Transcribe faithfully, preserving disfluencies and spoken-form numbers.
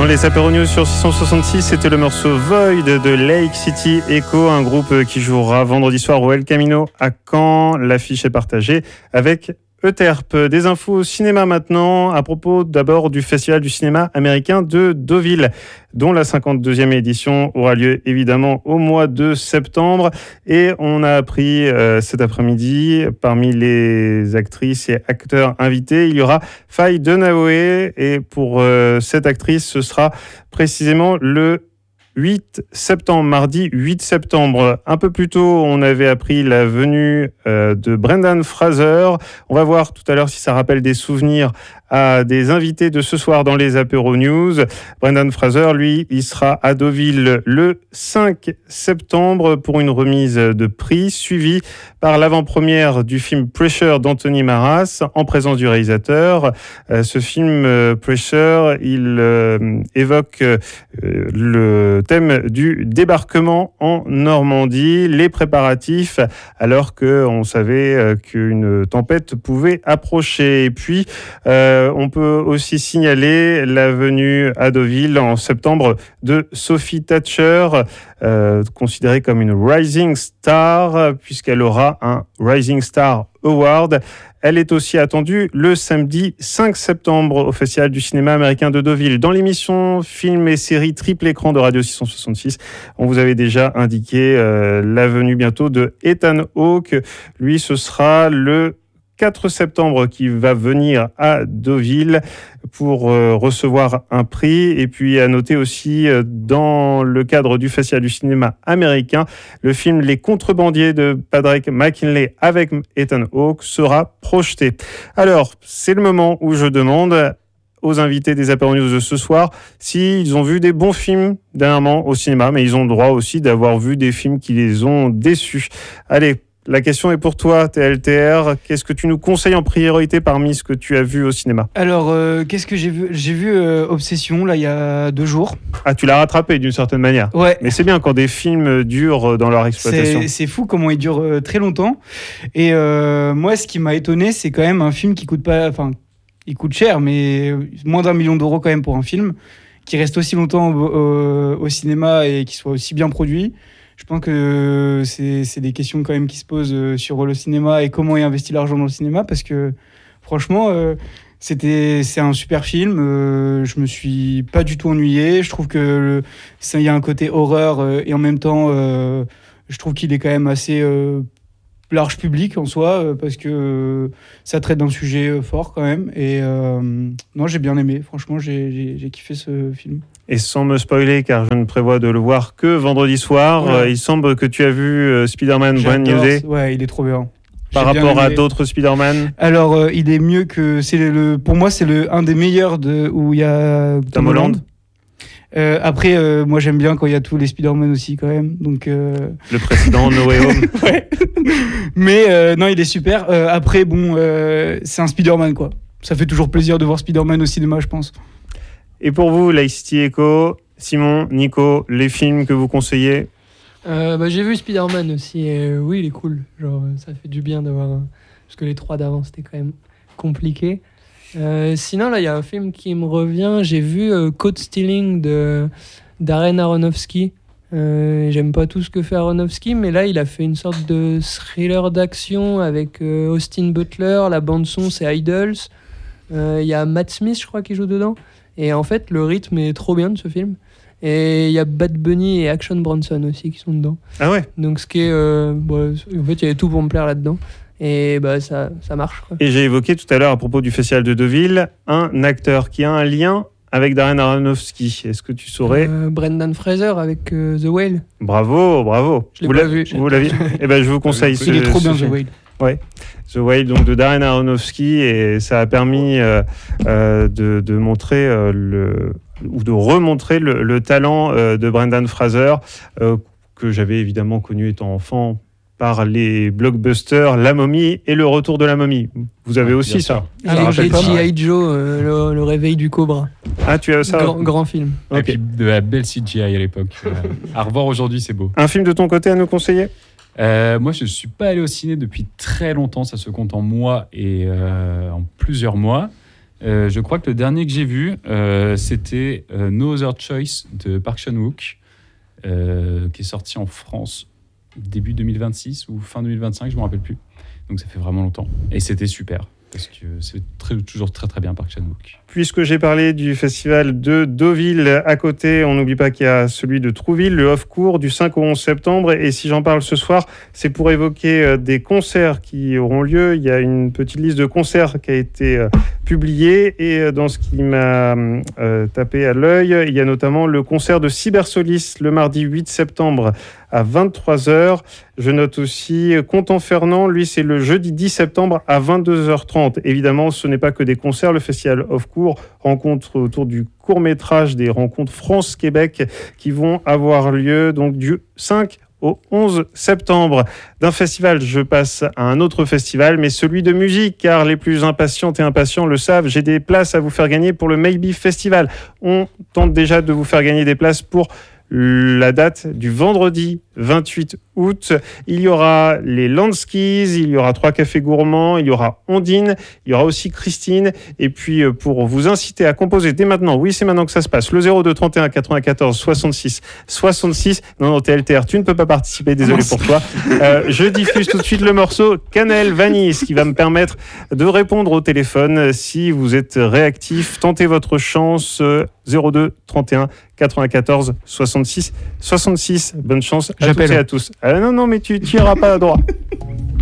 Dans les Apéro News sur six cent soixante-six, c'était le morceau Void de Lake City Echo, un groupe qui jouera vendredi soir au El Camino à Caen. L'affiche est partagée avec Euterpe. Des infos au cinéma maintenant, à propos d'abord du Festival du cinéma américain de Deauville, dont la cinquante-deuxième édition aura lieu évidemment au mois de septembre. Et on a appris euh, cet après-midi, parmi les actrices et acteurs invités, il y aura Faye Dunaway. Et pour euh, cette actrice, ce sera précisément le huit septembre, mardi huit septembre. Un peu plus tôt, on avait appris la venue euh, de Brendan Fraser. On va voir tout à l'heure si ça rappelle des souvenirs à des invités de ce soir dans les Apéro News. Brendan Fraser, lui, il sera à Deauville le cinq septembre pour une remise de prix, suivie par l'avant-première du film Pressure d'Anthony Maras, en présence du réalisateur. Euh, ce film euh, Pressure, il euh, évoque euh, le thème du débarquement en Normandie, les préparatifs, alors qu'on savait euh, qu'une tempête pouvait approcher. Et puis, euh, on peut aussi signaler la venue à Deauville en septembre de Sophie Thatcher, euh, considérée comme une rising star, puisqu'elle aura un Rising Star Award. Elle est aussi attendue le samedi cinq septembre au Festival du cinéma américain de Deauville. Dans l'émission Films et séries triple écran de Radio six cent soixante-six, on vous avait déjà indiqué euh, la venue bientôt de Ethan Hawke. Lui, ce sera le quatre septembre qui va venir à Deauville pour euh, recevoir un prix. Et puis à noter aussi euh, dans le cadre du Festival du cinéma américain, le film Les Contrebandiers de Padraig McKinley avec Ethan Hawke sera projeté. Alors, c'est le moment où je demande aux invités des Apéro News de ce soir s'ils ont vu des bons films dernièrement au cinéma, mais ils ont le droit aussi d'avoir vu des films qui les ont déçus. Allez, la question est pour toi, T L T R. Qu'est-ce que tu nous conseilles en priorité parmi ce que tu as vu au cinéma ? Alors, euh, qu'est-ce que j'ai vu ? J'ai vu euh, Obsession, là, il y a deux jours. Ah, tu l'as rattrapé d'une certaine manière. Ouais. Mais c'est bien quand des films durent dans leur exploitation. C'est, c'est fou comment ils durent euh, très longtemps. Et euh, moi, ce qui m'a étonné, c'est quand même un film qui coûte pas... Enfin, il coûte cher, mais moins d'un million d'euros quand même pour un film, qui reste aussi longtemps au, au, au cinéma et qui soit aussi bien produit. Je pense que c'est, c'est des questions quand même qui se posent sur le cinéma et comment y investir l'argent dans le cinéma, parce que franchement, euh, c'était, c'est un super film. Euh, je me suis pas du tout ennuyé. Je trouve que il y a un côté horreur euh, et en même temps, euh, je trouve qu'il est quand même assez euh, large public en soi, euh, parce que euh, ça traite d'un sujet euh, fort quand même. Et euh, non, j'ai bien aimé. Franchement, j'ai, j'ai, j'ai kiffé ce film. Et sans me spoiler, car je ne prévois de le voir que vendredi soir, ouais. euh, il semble que tu as vu euh, Spider-Man Brand New Day. Ouais, il est trop bien. Par J'ai rapport à d'autres Spider-Man. Alors, euh, il est mieux que... C'est le, pour moi, c'est le, un des meilleurs de, où il y a Tom, Tom Holland. Euh, après, euh, moi, j'aime bien quand il y a tous les Spider-Man aussi, quand même. Donc, euh... Le précédent, No Way Home. Ouais. Mais euh, non, il est super. Euh, après, bon, euh, c'est un Spider-Man, quoi. Ça fait toujours plaisir de voir Spider-Man au cinéma, je pense. Et pour vous, Lake City Echo, Simon, Nico, les films que vous conseillez ? euh, bah, J'ai vu Spider-Man aussi, et euh, oui, il est cool. Genre, ça fait du bien d'avoir... Un... Parce que les trois d'avant, c'était quand même compliqué. Euh, sinon, là, il y a un film qui me revient. J'ai vu euh, Caught Stealing de Darren Aronofsky. Euh, j'aime pas tout ce que fait Aronofsky, mais là, il a fait une sorte de thriller d'action avec euh, Austin Butler. La bande-son, c'est Idols. Il euh, y a Matt Smith, je crois, qui joue dedans. Et en fait, le rythme est trop bien de ce film. Et il y a Bad Bunny et Action Bronson aussi qui sont dedans. Ah ouais. Donc ce qui est... Euh, bon, en fait, il y avait tout pour me plaire là-dedans. Et bah, ça, ça marche, quoi. Et j'ai évoqué tout à l'heure, à propos du Festival de Deauville, un acteur qui a un lien avec Darren Aronofsky. Est-ce que tu saurais euh, Brendan Fraser avec euh, The Whale. Bravo, bravo. Je l'ai vous pas vu. Vous l'aviez Eh ben, je vous conseille ce Il est trop bien, ce The Whale. Ouais. The Whale, donc de Darren Aronofsky, et ça a permis euh, euh, de, de montrer euh, le ou de remontrer le, le talent euh, de Brendan Fraser, euh, que j'avais évidemment connu étant enfant par les blockbusters La Momie et Le Retour de la Momie. Vous avez ah, aussi ça. Avec G I. Joe, euh, le, le réveil du cobra. Ah, tu as ça. Grand, grand film. Okay. Et puis de la belle C G I à l'époque. euh, à revoir aujourd'hui, c'est beau. Un film de ton côté à nous conseiller ? Euh, moi, je ne suis pas allé au ciné depuis très longtemps. Ça se compte en mois et euh, en plusieurs mois. Euh, je crois que le dernier que j'ai vu, euh, c'était euh, No Other Choice de Park Chan-wook, euh, qui est sorti en France début deux mille vingt-six ou fin deux mille vingt-cinq, je ne me rappelle plus. Donc ça fait vraiment longtemps. Et c'était super, parce que c'est très, toujours très très bien Park Chan-wook. Puisque j'ai parlé du festival de Deauville à côté, on n'oublie pas qu'il y a celui de Trouville, le Off-Court, du cinq au onze septembre. Et si j'en parle ce soir, c'est pour évoquer des concerts qui auront lieu. Il y a une petite liste de concerts qui a été publiée. Et dans ce qui m'a euh, tapé à l'œil, il y a notamment le concert de Cybersolis le mardi huit septembre à vingt-trois heures. Je note aussi Contant Fernand, lui c'est le jeudi dix septembre à vingt-deux heures trente. Évidemment, ce n'est pas que des concerts, le festival Off-Court rencontre autour du court-métrage des rencontres France-Québec qui vont avoir lieu donc du cinq au onze septembre. D'un festival, je passe à un autre festival, mais celui de musique, car les plus impatientes et impatients le savent, j'ai des places à vous faire gagner pour le Maybe Festival. On tente déjà de vous faire gagner des places pour la date du vendredi vingt-huit août. Il y aura les Landskis, il y aura Trois Cafés Gourmands, il y aura Ondine, il y aura aussi Christine. Et puis pour vous inciter à composer dès maintenant, oui c'est maintenant que ça se passe, le zéro deux trente et un quatre-vingt-quatorze soixante-six soixante-six. Non, non, T L T R, tu ne peux pas participer, désolé pour toi. Euh, je diffuse tout de suite le morceau Cannelle Vanille, ce qui va me permettre de répondre au téléphone. Si vous êtes réactif, tentez votre chance. zéro deux trente et un quatre-vingt-quatorze soixante-six soixante-six. Bonne chance à toutes et à tous. Ah, non, non, mais tu n'iras pas à droite.